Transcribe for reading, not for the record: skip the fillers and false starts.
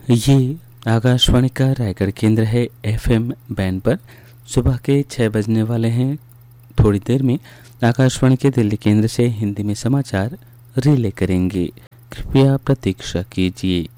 ये आकाशवाणी का रायगढ़ केंद्र है। एफएम बैंड पर सुबह के 6 बजने वाले हैं। थोड़ी देर में आकाशवाणी के दिल्ली केंद्र से हिंदी में समाचार रिले करेंगे। कृपया प्रतीक्षा कीजिए।